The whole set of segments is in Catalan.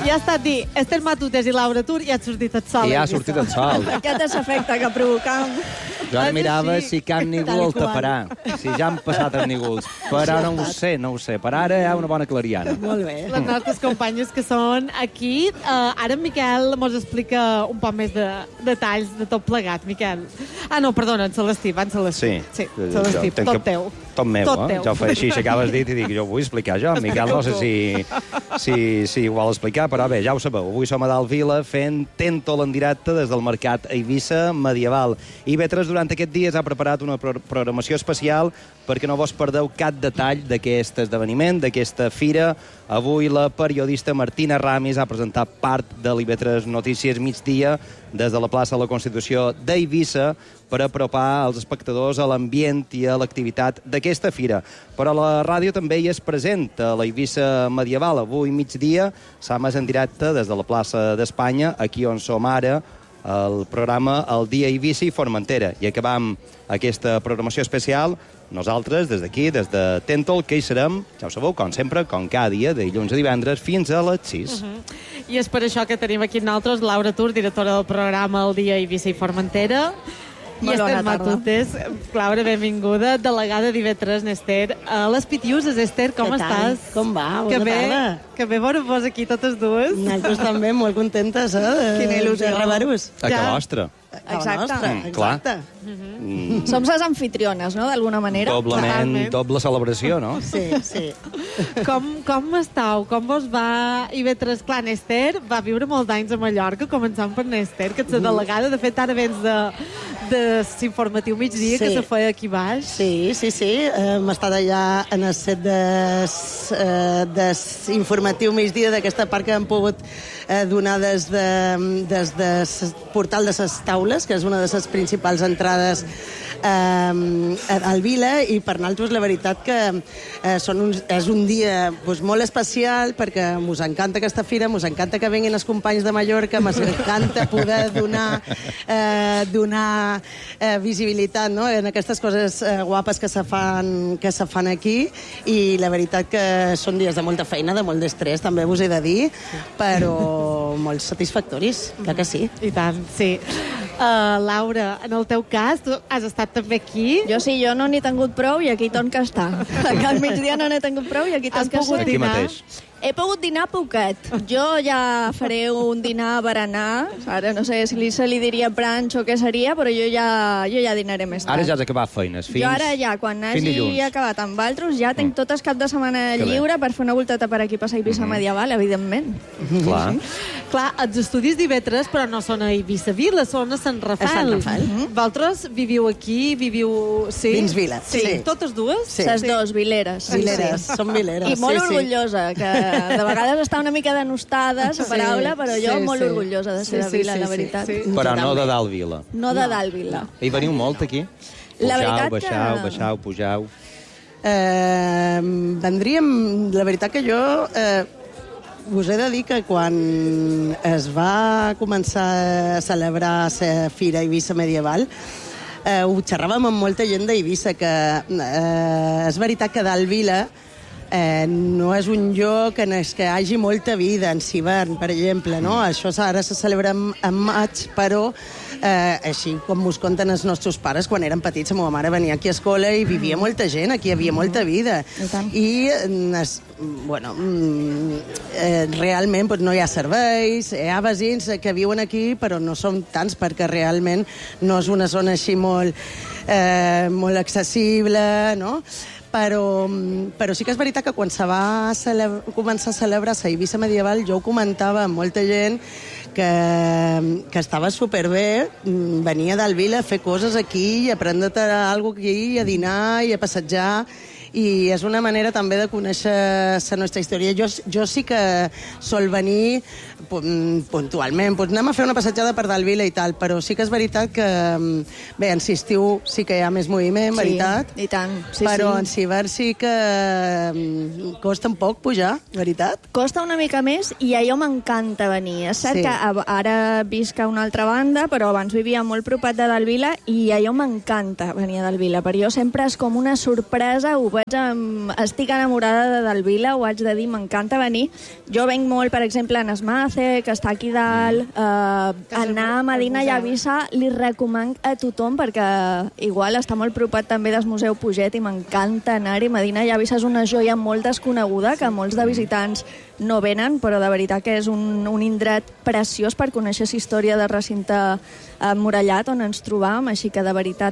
Ja ha estat dir Esther Matutes i Laura Tur i ha sortit el sol. I ha sortit el sol. Aquest és l'efecte que provocam. Jo ara mirava si cap ningú el taparà. Si ja han passat els nígols. Per ara no ho sé. Per ara hi ha una bona clariana. Molt bé. Les nostres companyes que són aquí. Ara en Miquel mos explica un poc més de detalls de tot plegat, Miquel. Ah, no, perdona, en Celestí, va en Celestí. Sí, Celestí, tot teu. Tot meu, Jo ho faig així, acabes dit i dic, jo ho vull explicar jo. Miquel, no sé si ho vol explicar, però bé, ja ho sabeu. Avui som a Dalt Vila fent Tentol en directe des del Mercat Eivissa Medieval. I Vetres durant aquests dies ha preparat una programació especial perquè no vos perdeu cap detall d'aquest esdeveniment, d'aquesta fira. Avui la periodista Martina Ramis ha presentat part de l'IV3 Notícies migdia des de la plaça de la Constitució d'Eivissa per apropar els espectadors a l'ambient i a l'activitat d'aquesta fira. Però la ràdio també hi és present a l'Eivissa Medieval. Avui migdia s'ha emès en directe des de la plaça d'Espanya, aquí on som ara, el programa El Dia Eivissa i Formentera. I acabam aquesta programació especial nosaltres, des d'aquí, des de Tentol, que hi serem, ja ho sabeu, com sempre, com cada dia, de dilluns a divendres, fins a les 6. I és per això que tenim aquí nosaltres Laura Tur, directora del programa El Dia Eivissa i Formentera, i Esther Matutes. Laura, benvinguda, delegada d'IV3, Esther. A les Pitiuses, Esther, com estàs? Com va? Bona tarda. Que bé veure-vos aquí totes dues. Nosaltres també molt contentes, Quina il·lusió. de rebre-vos. A que vostra. Exacte. Clar. Som les anfitriones, no?, d'alguna manera. Doble celebració, no? Sí. Com estàu? Com vos va IV3? Clar, Esther va viure molts anys a Mallorca, començant per Esther, que ets la delegada. De fet, ara vens de l'informatiu migdia, que se feia aquí baix. Sí. Hem estat allà en el set d'informatiu migdia d'aquesta part que hem pogut donar des del portal de les taules, que és una de les principals entrades al Vila, i per nosaltres la veritat que és un dia molt especial perquè mos encanta aquesta fira, mos encanta que vinguin els companys de Mallorca, mos encanta poder donar visibilitat, no?, en aquestes coses guapes que se fan aquí, i la veritat que són dies de molta feina, de molt d'estrès, també us he de dir, però molt satisfactoris, clar que sí. I tant, sí. Laura, en el teu cas, tu has estat també aquí. Jo no n'he tingut prou i aquí ton que està. Al migdia no n'he tingut prou i aquí ton que està. Aquí mateix. He pogut dinar poquet. Jo ja faré un dinar berenar. Ara no sé si se li diria brunch o què seria, però jo ja dinaré més tard. Ara ja has acabat feines. Jo ara ja, quan hagi acabat amb altres, ja tinc tot el cap de setmana lliure per fer una volteta per aquí, passar a Eivissa Medieval, evidentment. Clar, els estudis d'IV3, però no són a Eivissa Vila, són a Sant Rafel. Vosaltres viviu aquí, Dins Vila. Sí. Totes dues? Sí. Les dos, vileres. Som vileres. I molt orgullosa, que de vegades està una mica denostada, la paraula, però jo molt orgullosa de ser de Vila, la veritat. però no de Dalt Vila. No de Dalt Vila. Hi veniu molt, aquí? La veritat Baixau, pujau. Vendríem... La veritat que jo... us he de dir que quan es va començar a celebrar la Fira Eivissa Medieval, ho xerràvem amb molta gent d'Eivissa, que és veritat que Dalt Vila no és un lloc en què hi hagi molta vida en hivern, per exemple, no? Això ara se celebra en maig, però així com us conten els nostres pares, quan eren petits, la meva mare venia aquí a escola i vivia molta gent, aquí hi havia molta vida. I realment no hi ha serveis, hi ha veïns que viuen aquí, però no són tants perquè realment no és una zona així molt accessible, no? Però sí que és veritat que quan se va començar a celebrar la Eivissa Medieval, jo ho comentava amb molta gent que estava superbé, venia del Vila a fer coses aquí, a prendre't alguna cosa aquí, a dinar i a passejar, i és una manera també de conèixer la nostra història. Jo sí que sol venir puntualment, anem a fer una passejada per Dalt Vila i tal, però sí que és veritat que, bé, en estiu sí que hi ha més moviment, veritat? Sí, i tant. Però en hivern sí que costa un poc pujar, veritat? Costa una mica més i a jo m'encanta venir. És cert que ara visc a una altra banda, però abans vivia molt propat de Dalt Vila i a jo m'encanta venir a Dalt Vila. Per jo sempre és com una sorpresa, ho estic enamorada del Vila, ho haig de dir, m'encanta venir. Jo venc molt, per exemple, a Nesmace, que està aquí dalt, anar a Medina i Eivissa li recoman a tothom, perquè igual està molt propat també del Museu Puget i m'encanta anar-hi. Medina i Eivissa és una joia molt desconeguda, que molts de visitants no venen, però de veritat que és un indret preciós per conèixer la història del recinte emmurallat on ens trobàvem, així que de veritat,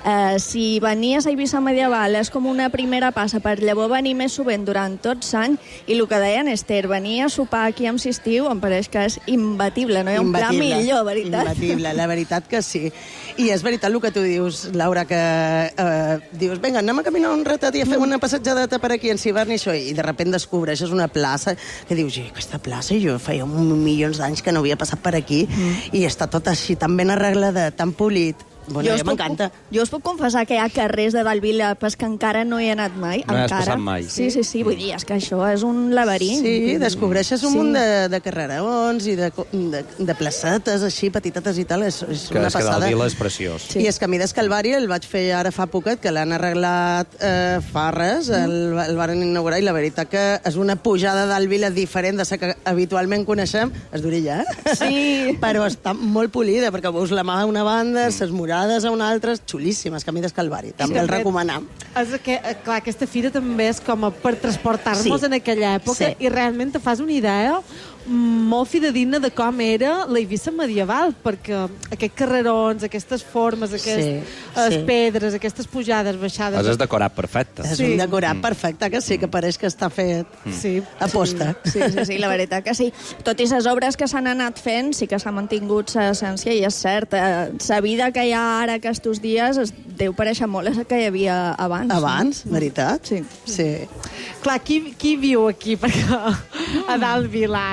si venies a Eivissa medieval és com una primera passa per llavors venir més sovint durant tot l'any, i el que deia en Esther, venir a sopar aquí amb l'estiu em pareix que és imbatible, no hi ha un pla millor, veritat? Imbatible, la veritat que sí. I és veritat el que tu dius, Laura, que dius, vinga, anem a caminar un ratet i a fer una passejadeta per aquí en Cibern i això, i de sobte descobreixes una plaça que dius, aquesta plaça jo feia milions d'anys que no havia passat per aquí, i està tot així tan ben arreglada, tan polit. Bueno, m'encanta. Jo us puc confessar que hi ha carrers de Vallvila pas que encara no hi he anat mai. No hi has passat mai. Sí, vull dir, és que això és un laberint. Sí, descobreixes un munt de carrerons i de placetes així, petitetes i tal, és una passada. Que Vallvila és preciós. I és que a mi des Calvari el vaig fer ara fa poquet, que l'han arreglat fa res, el van inaugurar, i la veritat que és una pujada d'Alvila diferent de la que habitualment coneixem, és d'orella, Sí. Però està molt polida, perquè veus la mà a una banda, les murades a una altra, xulíssimes, Camí d'Escalvari, també el recomanem. Clar, aquesta fira també és com per transportar-nos en aquella època, i realment te fas una idea molt fidedigna de com era la Eivissa medieval, perquè aquests carrerons, aquestes formes, aquestes pedres, aquestes pujades, baixades... És decorat perfecte. És un decorat perfecte, que sí, que pareix que està fet a posta. Sí, la veritat que sí. Tot i les obres que s'han anat fent, sí que s'ha mantingut l'essència, i és cert, la vida que hi ha ara aquests dies deu pareixer molt a la que hi havia abans. Abans, veritat? Sí. Clar, qui viu aquí? Perquè a dalt Vila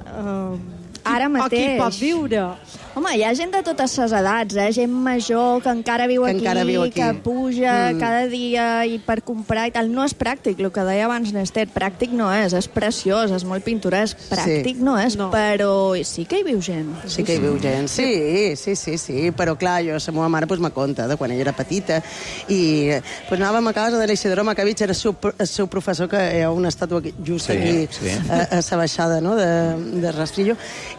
ara mateix. O qui pot viure? Home, hi ha gent de totes les edats, gent major que encara viu aquí, que puja cada dia i per comprar i tal. No és pràctic, el que deia abans Nester, pràctic no és preciós, és molt pintoresc, pràctic no és, però sí que hi viu gent. Sí que hi viu gent, sí, però clar, jo, la meva mare me conta de quan ella era petita, i anàvem a casa de l'Isidoro Macavich, era el seu professor, que hi ha una estàtua just aquí, a la baixada de Rastrillo,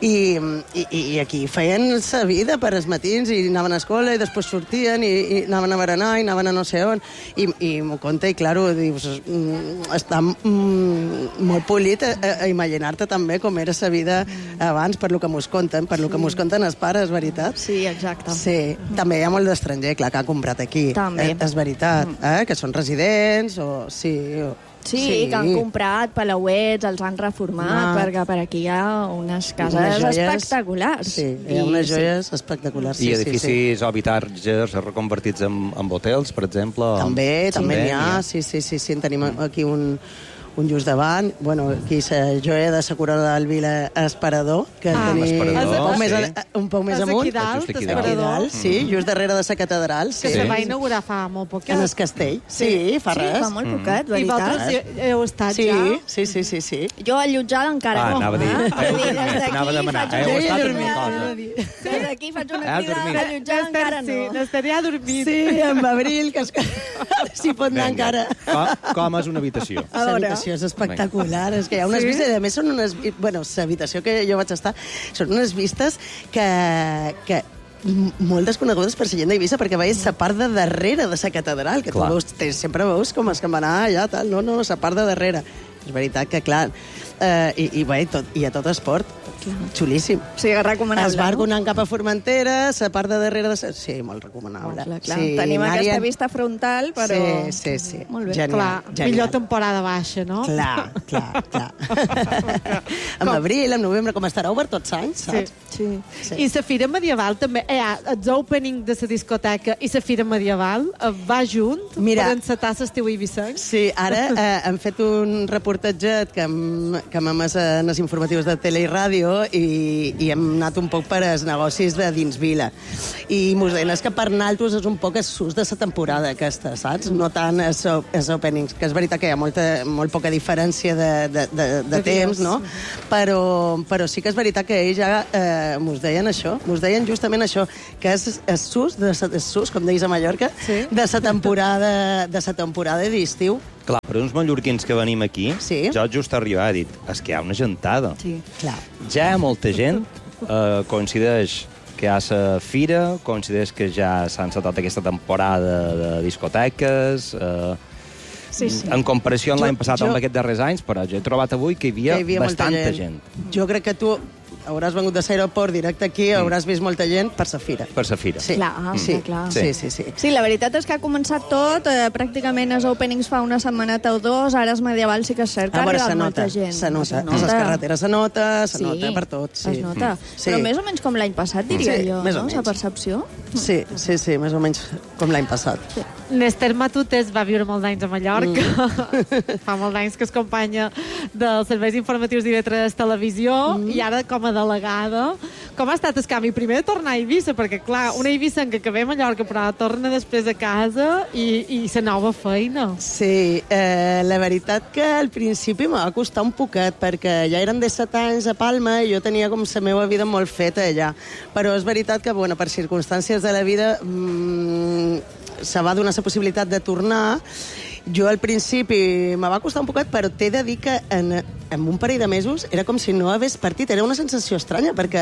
i aquí feien la vida per als matins, i anaven a escola i després sortien i anaven a berenar i anaven a no sé on, i m'ho conta, i claro, dius, està molt polit a imaginar-te també com era la vida abans, per lo que mos conten, els pares, veritat? Sí, exacte. Sí, també hi ha molt d'estranger, clar, que ha comprat aquí. També. És veritat, que són residents, Sí, que han comprat palauets, els han reformat, perquè per aquí hi ha unes cases espectaculars. Sí, hi ha unes joies espectaculars. I edificis o habitatges reconvertits en hotels, per exemple? També n'hi ha, sí. En tenim aquí un just davant, aquí la joia de la corona del Vila Esperador, que tenim un poc més amunt. Just aquí dalt, sí, just darrere de la catedral. Que se va inaugurar fa molt poc. En el castell, sí, fa res. Sí, fa molt poquet, veritat. I vosaltres heu estat ja? Sí. Jo allotjada encara no. Anava a demanar. Heu estat dormint cosa. Des d'aquí faig una crida, allotjada encara no. N'estaria dormint. Sí, amb Abril, que s'hi pot anar encara. Com és una habitació? L'habitació és espectacular, és que hi ha unes vistes, a més són unes... Bueno, l'habitació que jo vaig estar, són unes vistes que molt desconegudes per la gent d'Eivissa, perquè veies la part de darrere de la catedral, que tu veus, sempre veus com es campanar allà, tal, no, la part de darrere. És veritat que, clar, i a tot esport, xulíssim. Sí, recomanable. Es va anant cap a Formentera, la part de darrere de... Sí, molt recomanable. Clar. Tenim aquesta vista frontal, però... Sí. Molt bé. Genial. Millor temporada baixa, no? Clar. En abril, en novembre, com estarà obert tots anys, saps? Sí. I la Fira Medieval també, el opening de la discoteca i la Fira Medieval va junt per encetar l'estiu eivissenc? Sí, ara hem fet un reportatget que hem que hem emès en els informatius de tele i ràdio i hem anat un poc per als negocis de dins vila. I mos deien que per naltros és un poc el sus de la temporada aquesta, saps? No tant els openings, que és veritat que hi ha molt poca diferència de temps, no? Però sí que és veritat que ells ja mos deien això, mos deien justament això, que és el sus, com deies a Mallorca, de la temporada d'estiu. Clar, per uns mallorquins que venim aquí, jo just arribar he dit, és que hi ha una gentada. Sí, clar. Ja hi ha molta gent, coincideix que hi ha la fira, coincideix que ja s'ha encetat aquesta temporada de discoteques, en comparació amb l'any passat amb aquests darrers anys, però jo he trobat avui que hi havia bastanta gent. Jo crec que tu hauràs vengut de l'aeroport directe aquí, hauràs vist molta gent per la fira. Per la fira. Sí. Clar. Sí, la veritat és que ha començat tot, pràcticament els openings fa una setmaneta o dos, ara és medieval, sí que és cert que ha arribat molta gent. Se nota, a les carreteres se nota per tot. Es nota, però més o menys com l'any passat, diria jo, no? La percepció. Sí, més o menys com l'any passat. Néstor Matutes va viure molts anys a Mallorca. Fa molts anys que és companya dels serveis informatius d'IV3 Televisió i ara com a delegada. Com ha estat el canvi? Primer de tornar a Eivissa, perquè clar, una eivissenca que ve a Mallorca però torna després a casa i la nova feina. Sí, la veritat que al principi m'ha costat un poquet perquè ja eren 17 anys a Palma i jo tenia com la meva vida molt feta allà. Però és veritat que, bueno, per circumstàncies de la vida se va donar la possibilitat de tornar. Jo al principi me va costar un poquet, però t'he de dir que en un parell de mesos era com si no hagués partit. Era una sensació estranya, perquè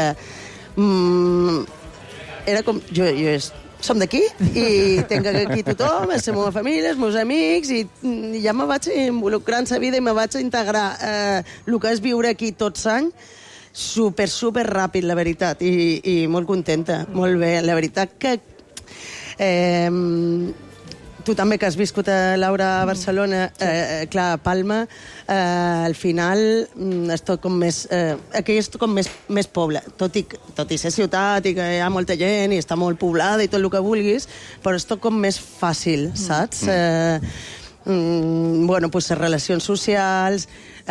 era com... Jo som d'aquí i tinc aquí tothom, és la meva família, els meus amics, i ja me vaig involucrar en la vida i me vaig integrar el que és viure aquí tots anys super ràpid, la veritat, i molt contenta, molt bé. La veritat que tu també, que has viscut, Laura, a Barcelona, clar, a Palma, al final és tot com més... aquí és tot com més poble, tot i ser ciutat i que hi ha molta gent i està molt poblada i tot el que vulguis, però és tot com més fàcil, saps? Bueno, pues les relacions socials,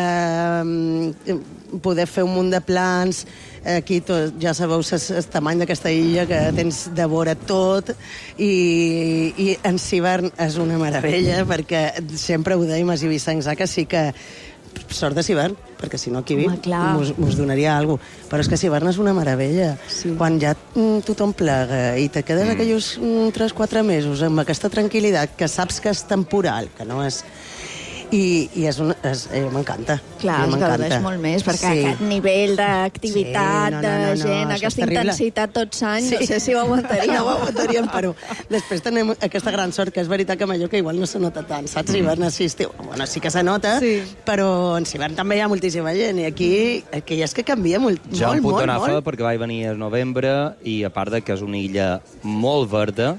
poder fer un munt de plans. Aquí ja sabeu el tamany d'aquesta illa, que tens de vora tot, i en hivern és una meravella, perquè sempre ho dèiem als eivissencs, que sí que sort de hivern, perquè si no aquí mos donaria alguna cosa. Però és que hivern és una meravella. Quan ja tothom plega i te quedes aquells 3-4 mesos amb aquesta tranquil·litat, que saps que és temporal, que no és... I m'encanta. Clar, es gaudeix molt més, perquè aquest nivell d'activitat, de gent, aquesta intensitat tots anys, no sé si ho aguantaríem. No ho aguantaríem, però després tenim aquesta gran sort, que és veritat que a Mallorca igual no se nota tant, saps? Hivern, estiu, bueno, sí que se nota, però en hivern també hi ha moltíssima gent, i aquí és que canvia molt. Jo em puc donar fe perquè vaig venir al novembre, i a part que és una illa molt verda,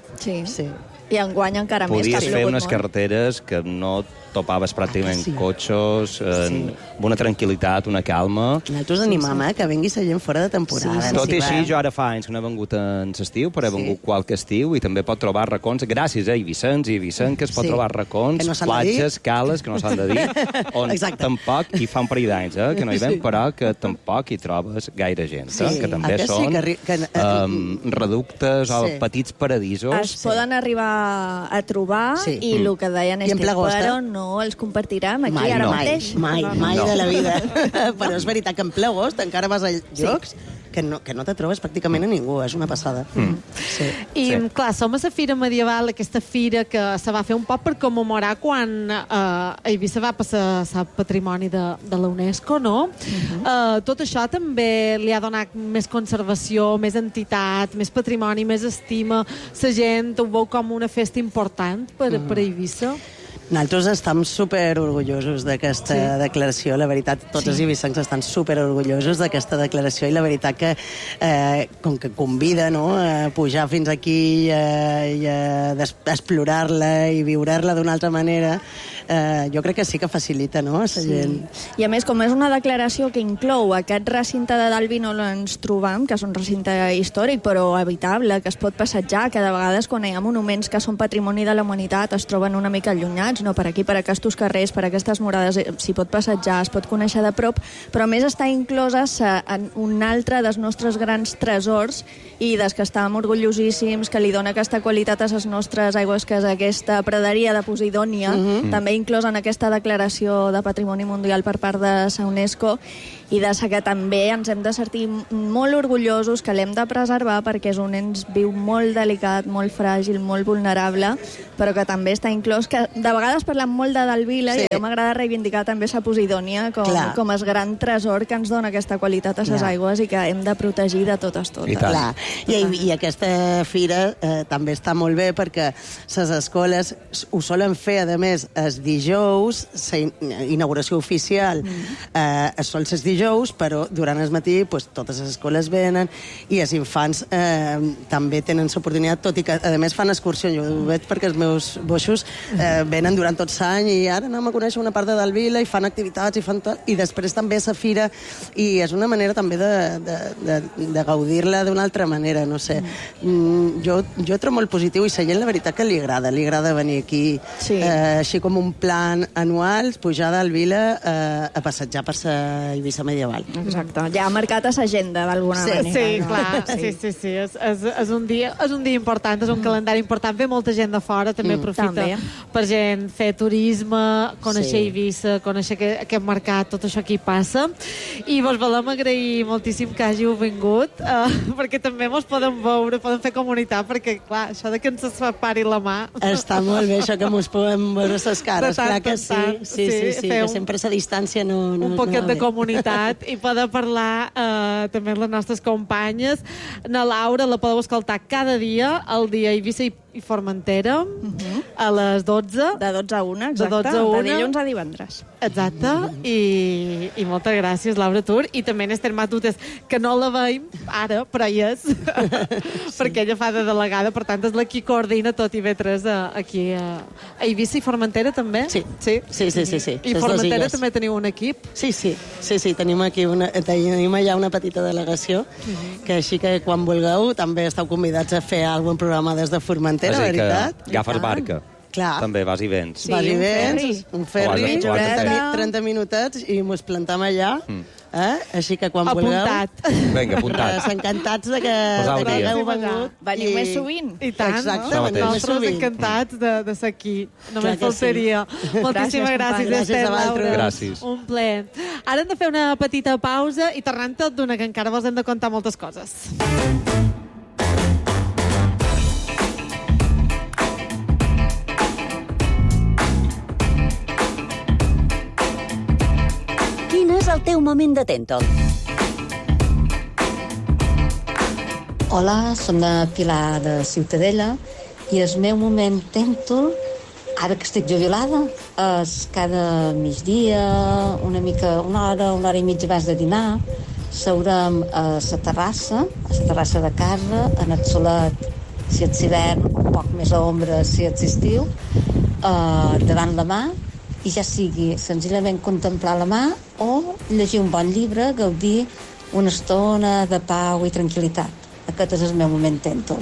i enguany encara més, podies fer unes carreteres que no topaves pràcticament cotxes, amb una tranquil·litat, una calma. Nosaltres animam que vengui la gent fora de temporada. Tot i així, jo ara fa anys que no he vengut en l'estiu, però he vengut qualque estiu, i també pot trobar racons, gràcies a eivissencs i eivissenques, pot trobar racons, platges, cales, que no s'han de dir, on tampoc, i fa un parell d'anys, que no hi ven, però que tampoc hi trobes gaire gent, que també són reductes o petits paradisos. Es poden arribar a trobar, i el que deien és que però no els compartirem aquí ara mateix. Mai de la vida. Però és veritat que en ple agost encara vas a llocs que no te trobes pràcticament a ningú, és una passada. I, clar, som a la Fira Medieval, aquesta fira que se va fer un poc per commemorar quan Eivissa va passar a patrimoni de la UNESCO, no? Tot això també li ha donat més conservació, més entitat, més patrimoni, més estima. La gent ho veu com una festa important per Eivissa. Nosaltres estem superorgullosos d'aquesta declaració, la veritat, tots els eivissencs estan superorgullosos d'aquesta declaració, i la veritat que, com que convida a pujar fins aquí i a explorar-la i viure-la d'una altra manera, jo crec que sí que facilita, no?, a la gent. I a més, com és una declaració que inclou aquest recinte de Dalby no ens trobam, que és un recinte històric però habitable, que es pot passejar, que de vegades quan hi ha monuments que són patrimoni de la humanitat es troben una mica allunyats, no? Per aquí, per aquests carrers, per aquestes morades, s'hi pot passejar, es pot conèixer de prop, però a més està inclosa en un altre dels nostres grans tresors i des que estàvem orgullosíssims, que li dona aquesta qualitat a les nostres aigües, que és aquesta praderia de Posidònia, també inclosa en aquesta declaració de Patrimoni Mundial per part de la UNESCO, i de que també ens hem de sentir molt orgullosos, que l'hem de preservar perquè és un ens viu molt delicat, molt fràgil, molt vulnerable, però que també està inclòs, que de vegades parlem molt de Dalvila, i a mi m'agrada reivindicar també la Posidònia com el gran tresor que ens dona aquesta qualitat a les aigües i que hem de protegir de totes. Clar. I aquesta fira també està molt bé perquè les escoles ho solen fer, a més, els dijous, la inauguració oficial sol ser els dijous, però durant el matí totes les escoles venen i els infants també tenen l'oportunitat, tot i que a més fan excursió. Jo ho veig perquè els meus boixos venen durant tot l'any i ara anem a conèixer una part de Dalvila i fan activitats i després també la fira, i és una manera també de gaudir-la d'una altra manera, no sé. Jo trobo molt positiu i la gent la veritat que li agrada venir aquí així com un plan anual, pujar a Dalvila a passejar per la Eivissa medieval. Exacte, ja ha marcat a l'agenda d'alguna manera. Sí, clar, sí. És un dia important, és un calendari important. Ve molta gent de fora, també aprofita per gent fer turisme, conèixer Eivissa, conèixer aquest mercat, tot això que hi passa. I vos volem agrair moltíssim que hàgiu vingut, perquè també mos poden veure, poden fer comunitat, perquè, clar, això de que ens separi la mà... Està molt bé, això que mos podem veure les cares, clar que sí. Sí, que sempre a distància no... Un poquet de comunitat i poder parlar també amb les nostres companyes. Na Laura la podeu escoltar cada dia, al dia Eivissa i Formentera, a les 12. De 12 a 1, exacte. De dilluns a divendres. Exacte. I moltes gràcies, Laura Tur. I també en Esther Matutes, que no la veiem ara, però hi és, perquè ella fa de delegada, per tant és la qui coordina tot IB3 aquí a Eivissa i Formentera, també? Sí. I Formentera també teniu un equip? Sí, tenim allà una petita delegació, que així que quan vulgueu també esteu convidats a fer algun programa des de Formentera, veritat? Agafes barca. Clar. També vas i vens. Vas i vens, un ferri, 30 minutets i mos plantam allà. Així que quan vulgueu... Apuntat. Vinga, apuntat. Encantats de que hagueu vengut. Veniu més sovint. I tant, nosaltres encantats de ser aquí. Només faltaria. Moltíssimes gràcies, Esther, Laura. Gràcies. Un plaer. Ara hem de fer una petita pausa i tornant tot d'una, que encara vos hem de contar moltes coses. Quin és el teu moment de Tèntol? Hola, som de Pilar de Ciutadella i el meu moment Tèntol, ara que estic jubilada, és cada migdia, una hora i mitja abans de dinar, seurem a la terrassa de casa, en el solet, si ets hivern, un poc més a ombra si ets estiu, davant la mà, i ja sigui senzillament contemplar la mà o llegir un bon llibre, gaudir una estona de pau i tranquil·litat. Aquest és el meu moment Tèntol.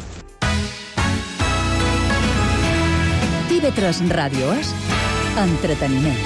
TV3 Ràdio és entreteniment.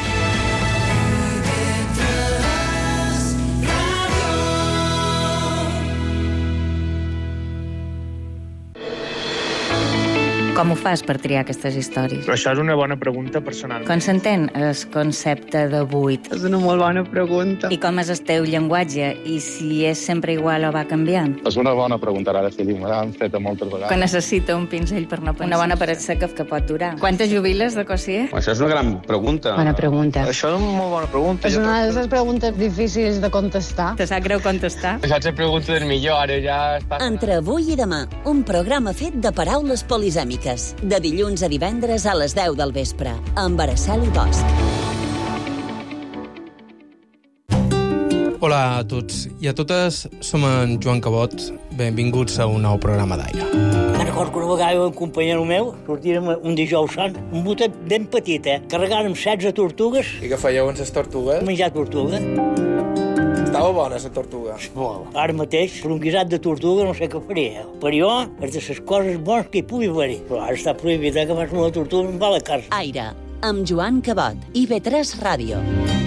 Com ho fas per triar aquestes històries? Però això és una bona pregunta personal. Com s'entén el concepte de buit? És una molt bona pregunta. I com és el teu llenguatge? I si és sempre igual o va canviant? És una bona pregunta, ara sí, me l'han feta moltes vegades. Que necessita un pinzell per no pensar. Una bona paret seca que pot durar. Quantes jubiles de Cossier? Això és una gran pregunta. Bona pregunta. Això és una molt bona pregunta. És una de les preguntes difícils de contestar. Te sap greu contestar? Això és la pregunta del millor, ara ja... Entre avui i demà, un programa fet de paraules polisèmiques. De dilluns a divendres a les 10 del vespre, amb Araceli Bosch. Hola a tots i a totes, som en Joan Cabot. Benvinguts a un nou programa d'Aire. Me'n recordo que una vegada un companyero meu sortíem un dijous sant, un botet ben petit, carregàrem 16 tortugues. I què fèieu amb les tortugues? Menjar tortuga. Estava bona, la tortuga. Molt. Ara mateix, per un guisat de tortuga no sé què faria. Per jo, és de les coses bones que hi pugui haver-hi. Però ara està prohibit que fas una tortuga en va a la casa. Aire, amb Joan Cabot, IB3 Ràdio.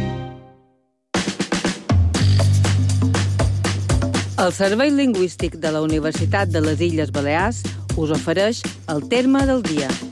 El Servei Lingüístic de la Universitat de les Illes Balears us ofereix el terme del dia.